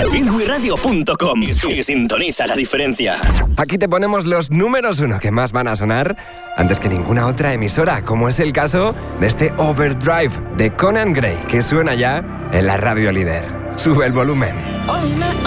Finwiradio.com y sintoniza la diferencia. Aquí te ponemos los números 1 que más van a sonar antes que ninguna otra emisora, como es el caso de este Overdrive de Conan Gray, que suena ya en la radio líder. Sube el volumen.